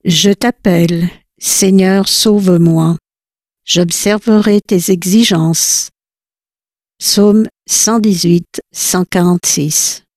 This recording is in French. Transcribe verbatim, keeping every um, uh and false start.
Je t'appelle, Seigneur, sauve-moi. J'observerai tes exigences. Psaume cent dix-huit, cent quarante-six.